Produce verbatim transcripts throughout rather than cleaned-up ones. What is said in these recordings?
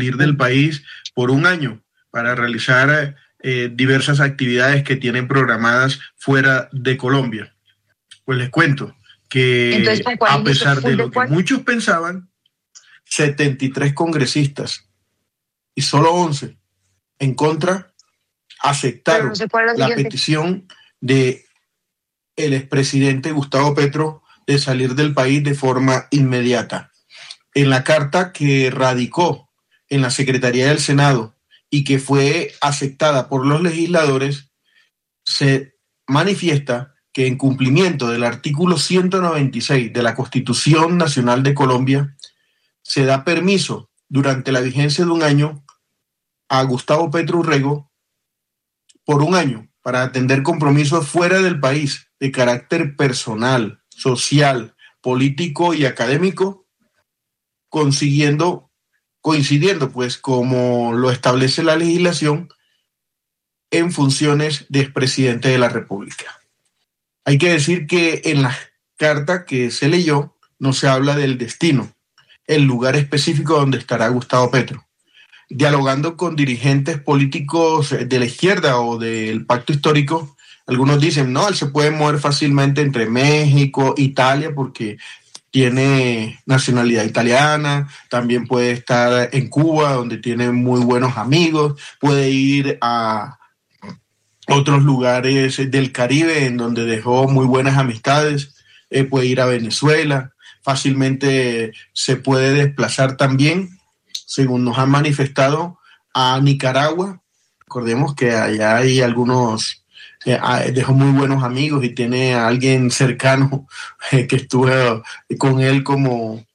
salir del país por un año para realizar eh, diversas actividades que tienen programadas fuera de Colombia. Pues les cuento que Entonces, a pesar de lo que muchos pensaban, setenta y tres congresistas y solo once en contra aceptaron no sé la petición de el expresidente Gustavo Petro de salir del país de forma inmediata. En la carta que radicó en la Secretaría del Senado y que fue aceptada por los legisladores, se manifiesta que en cumplimiento del artículo ciento noventa y seis de la Constitución Nacional de Colombia, se da permiso durante la vigencia de un año a Gustavo Petro Urrego por un año para atender compromisos fuera del país de carácter personal, social, político y académico, consiguiendo, coincidiendo, pues, como lo establece la legislación, en funciones de expresidente de la República. Hay que decir que en la carta que se leyó no se habla del destino, el lugar específico donde estará Gustavo Petro. Dialogando con dirigentes políticos de la izquierda o del Pacto Histórico, algunos dicen, no, él se puede mover fácilmente entre México, Italia, porque tiene nacionalidad italiana, también puede estar en Cuba, donde tiene muy buenos amigos, puede ir a otros lugares del Caribe, en donde dejó muy buenas amistades, eh, puede ir a Venezuela, fácilmente se puede desplazar también, según nos han manifestado, a Nicaragua. Recordemos que allá hay algunos, eh, dejó muy buenos amigos y tiene a alguien cercano eh, que estuvo con él como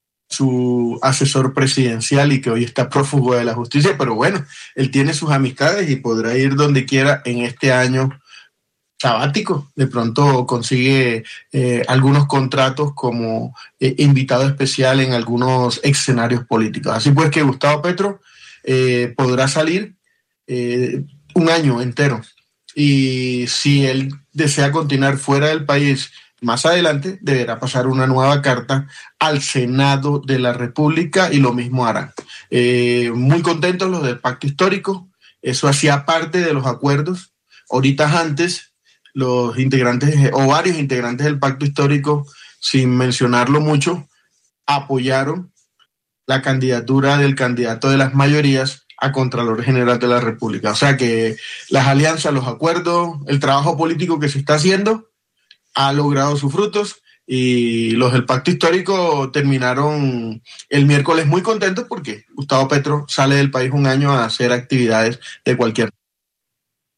su asesor presidencial y que hoy está prófugo de la justicia, pero bueno, él tiene sus amistades y podrá ir donde quiera en este año sabático. De pronto consigue eh, algunos contratos como eh, invitado especial en algunos escenarios políticos. Así pues que Gustavo Petro eh, podrá salir eh, un año entero, y si él desea continuar fuera del país más adelante, deberá pasar una nueva carta al Senado de la República y lo mismo harán. Eh, muy contentos los del Pacto Histórico, eso hacía parte de los acuerdos. Horitas antes, los integrantes o varios integrantes del Pacto Histórico, sin mencionarlo mucho, apoyaron la candidatura del candidato de las mayorías a Contralor General de la República. O sea que las alianzas, los acuerdos, el trabajo político que se está haciendo ha logrado sus frutos, y los del Pacto Histórico terminaron el miércoles muy contentos porque Gustavo Petro sale del país un año a hacer actividades de cualquier